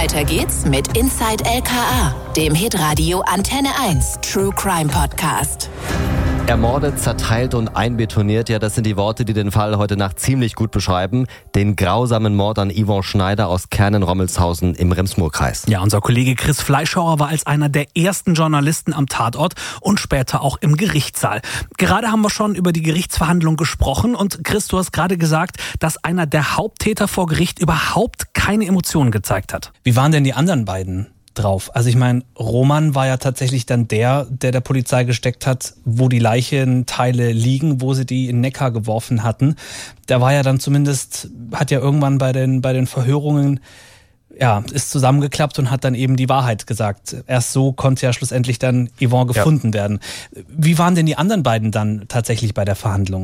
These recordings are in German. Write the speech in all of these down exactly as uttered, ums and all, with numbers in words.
Weiter geht's mit Inside L K A, dem Hitradio Antenne eins True Crime Podcast. Ermordet, zerteilt und einbetoniert, ja, das sind die Worte, die den Fall heute Nacht ziemlich gut beschreiben. Den grausamen Mord an Yvonne Schneider aus Kernen-Rommelshausen im Rems-Murr-Kreis. Ja, unser Kollege Chris Fleischhauer war als einer der ersten Journalisten am Tatort und später auch im Gerichtssaal. Gerade haben wir schon über die Gerichtsverhandlung gesprochen und Chris, du hast gerade gesagt, dass einer der Haupttäter vor Gericht überhaupt keine Emotionen gezeigt hat. Wie waren denn die anderen beiden drauf? Also ich meine, Roman war ja tatsächlich dann der, der der Polizei gesteckt hat, wo die Leichenteile liegen, wo sie die in den Neckar geworfen hatten. Der war ja dann zumindest, hat ja irgendwann bei den, bei den Verhörungen, ja, ist zusammengeklappt und hat dann eben die Wahrheit gesagt. Erst so konnte ja schlussendlich dann Yvonne gefunden ja. werden. Wie waren denn die anderen beiden dann tatsächlich bei der Verhandlung?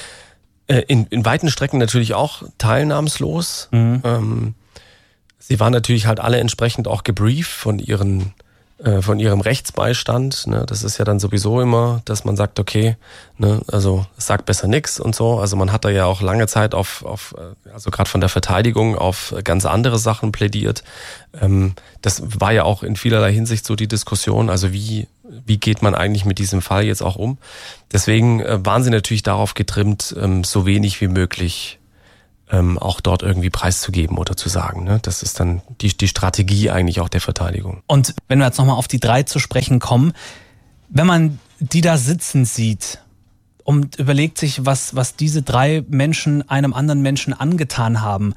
In, in weiten Strecken natürlich auch teilnahmslos. Mhm. Ähm, Sie waren natürlich halt alle entsprechend auch gebrieft von ihren, äh, von ihrem Rechtsbeistand. Ne? Das ist ja dann sowieso immer, dass man sagt, okay, ne, also sag besser nix und so. Also man hat da ja auch lange Zeit auf, auf also gerade von der Verteidigung auf ganz andere Sachen plädiert. Ähm, das war ja auch in vielerlei Hinsicht so die Diskussion. Also wie wie geht man eigentlich mit diesem Fall jetzt auch um? Deswegen äh, waren sie natürlich darauf getrimmt, ähm, so wenig wie möglich Ähm, auch dort irgendwie preiszugeben oder zu sagen. Ne? Das ist dann die, die Strategie eigentlich auch der Verteidigung. Und wenn wir jetzt nochmal auf die drei zu sprechen kommen, wenn man die da sitzen sieht und überlegt sich, was, was diese drei Menschen einem anderen Menschen angetan haben,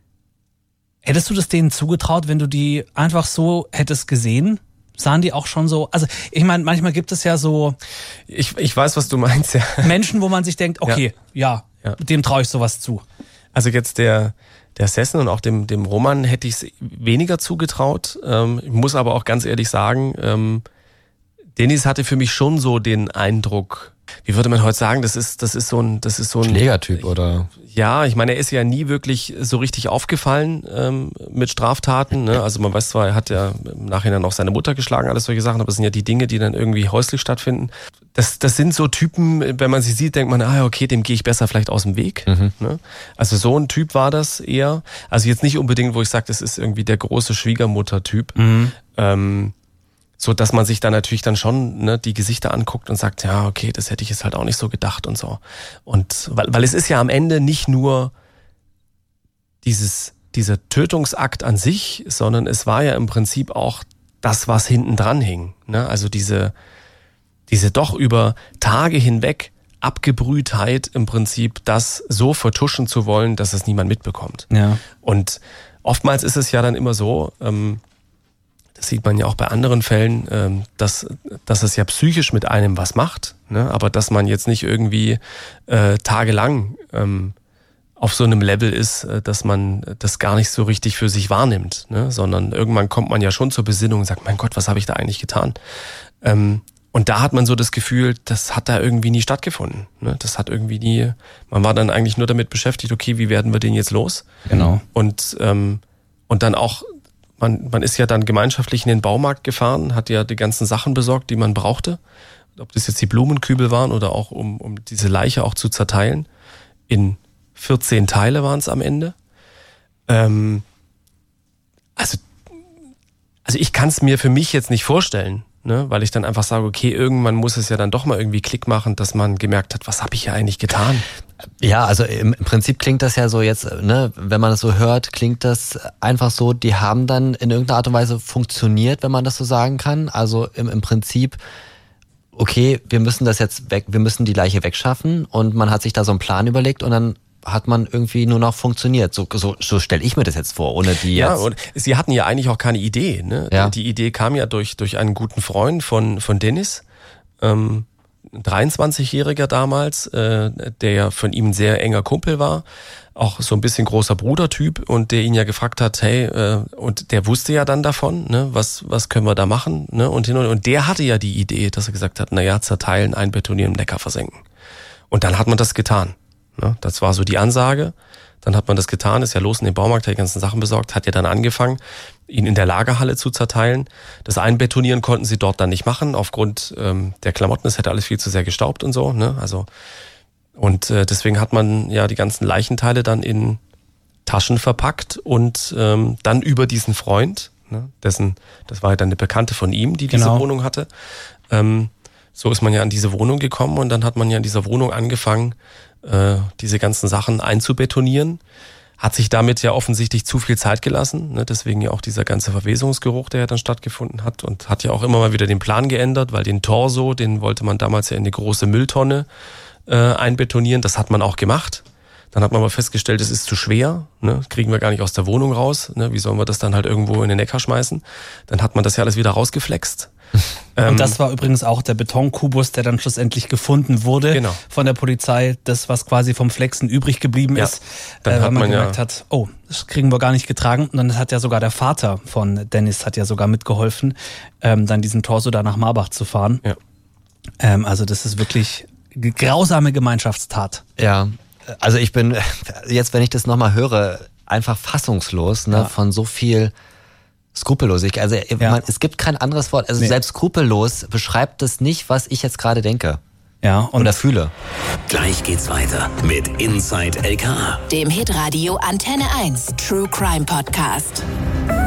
hättest du das denen zugetraut, wenn du die einfach so hättest gesehen? Sahen die auch schon so, also ich meine, manchmal gibt es ja so... Ich, ich weiß, was du meinst, ja. Menschen, wo man sich denkt, okay, ja, ja, ja. dem traue ich sowas zu. Also jetzt der der Sessen und auch dem dem Roman hätte ich es weniger zugetraut. Ähm, ich muss aber auch ganz ehrlich sagen, ähm, Dennis hatte für mich schon so den Eindruck, wie würde man heute sagen, das ist das ist so ein das ist so ein Schlägertyp oder? Ja, ich meine, er ist ja nie wirklich so richtig aufgefallen ähm, mit Straftaten. Ne? Also man weiß zwar, er hat ja im Nachhinein auch seine Mutter geschlagen, alles solche Sachen, aber das sind ja die Dinge, die dann irgendwie häuslich stattfinden. Das, das sind so Typen, wenn man sie sieht, denkt man, ah okay, dem gehe ich besser vielleicht aus dem Weg. Mhm. Ne? Also so ein Typ war das eher. Also jetzt nicht unbedingt, wo ich sage, das ist irgendwie der große Schwiegermutter-Typ. Mhm. Ähm, so dass man sich dann natürlich dann schon ne, die Gesichter anguckt und sagt, ja, okay, das hätte ich jetzt halt auch nicht so gedacht und so. Und weil, weil es ist ja am Ende nicht nur dieses, dieser Tötungsakt an sich, sondern es war ja im Prinzip auch das, was hinten dran hing. Ne? Also diese, diese doch über Tage hinweg Abgebrühtheit im Prinzip, das so vertuschen zu wollen, dass es niemand mitbekommt. Ja. Und oftmals ist es ja dann immer so, ähm, das sieht man ja auch bei anderen Fällen, ähm, dass, dass es ja psychisch mit einem was macht, ne? Aber dass man jetzt nicht irgendwie äh, tagelang ähm, auf so einem Level ist, äh, dass man das gar nicht so richtig für sich wahrnimmt, ne? Sondern irgendwann kommt man ja schon zur Besinnung und sagt, mein Gott, was habe ich da eigentlich getan? Ähm, und da hat man so das Gefühl, das hat da irgendwie nie stattgefunden, ne? Das hat irgendwie nie, man war dann eigentlich nur damit beschäftigt, okay, wie werden wir den jetzt los? Genau. Und, ähm, und dann auch Man, man ist ja dann gemeinschaftlich in den Baumarkt gefahren, hat ja die ganzen Sachen besorgt, die man brauchte. Ob das jetzt die Blumenkübel waren oder auch um, um diese Leiche auch zu zerteilen. In vierzehn Teile waren es am Ende. Ähm, also, also ich kann es mir für mich jetzt nicht vorstellen, ne? Weil ich dann einfach sage, okay, irgendwann muss es ja dann doch mal irgendwie Klick machen, dass man gemerkt hat, was habe ich ja eigentlich getan? Ja, also im, im Prinzip klingt das ja so jetzt, ne, wenn man das so hört, klingt das einfach so, die haben dann in irgendeiner Art und Weise funktioniert, wenn man das so sagen kann. Also im, im Prinzip, okay, wir müssen das jetzt weg, wir müssen die Leiche wegschaffen und man hat sich da so einen Plan überlegt und dann hat man irgendwie nur noch funktioniert. So, so, so stelle ich mir das jetzt vor, ohne die jetzt... Ja, und sie hatten ja eigentlich auch keine Idee, ne? Ja. Die Idee kam ja durch, durch einen guten Freund von, von Dennis, ähm, ein dreiundzwanzigjähriger damals, äh, der ja von ihm ein sehr enger Kumpel war, auch so ein bisschen großer Brudertyp und der ihn ja gefragt hat, hey, äh, und der wusste ja dann davon, ne, was was können wir da machen, ne, und hin und, und der hatte ja die Idee, dass er gesagt hat, naja, zerteilen, einbetonieren, im Neckar versenken. Und dann hat man das getan, ne, das war so die Ansage. Dann hat man das getan, ist ja los in den Baumarkt, hat die ganzen Sachen besorgt, hat ja dann angefangen, ihn in der Lagerhalle zu zerteilen. Das Einbetonieren konnten sie dort dann nicht machen, aufgrund ähm, der Klamotten, es hätte alles viel zu sehr gestaubt und so, ne? Also und äh, deswegen hat man ja die ganzen Leichenteile dann in Taschen verpackt und ähm, dann über diesen Freund, Ne? Dessen, das war ja dann eine Bekannte von ihm, die diese Genau. Wohnung hatte. Ähm, so ist man ja an diese Wohnung gekommen und dann hat man ja in dieser Wohnung angefangen, äh, diese ganzen Sachen einzubetonieren. Hat sich damit ja offensichtlich zu viel Zeit gelassen, ne? Deswegen ja auch dieser ganze Verwesungsgeruch, der ja dann stattgefunden hat, und hat ja auch immer mal wieder den Plan geändert, weil den Torso, den wollte man damals ja in eine große Mülltonne äh, einbetonieren. Das hat man auch gemacht. Dann hat man aber festgestellt, es ist zu schwer, ne? Kriegen wir gar nicht aus der Wohnung raus, ne? Wie sollen wir das dann halt irgendwo in den Neckar schmeißen? Dann hat man das ja alles wieder rausgeflext. Und das war übrigens auch der Betonkubus, der dann schlussendlich gefunden wurde Genau. von der Polizei. Das, was quasi vom Flexen übrig geblieben Ja. ist, Dann äh, hat weil man, man gemerkt ja- hat, oh, das kriegen wir gar nicht getragen. Und dann hat ja sogar der Vater von Dennis hat ja sogar mitgeholfen, ähm, dann diesen Torso da nach Marbach zu fahren. Ja. Ähm, also das ist wirklich eine grausame Gemeinschaftstat. Ja, also ich bin jetzt, wenn ich das nochmal höre, einfach fassungslos, ne, Ja. von so viel Skrupellosigkeit. Also Ja. man, es gibt kein anderes Wort. Also Nee. selbst skrupellos beschreibt das nicht, was ich jetzt gerade denke Ja, und oder fühle. Gleich geht's weiter mit Inside L K A. Dem Hitradio Antenne eins True Crime Podcast.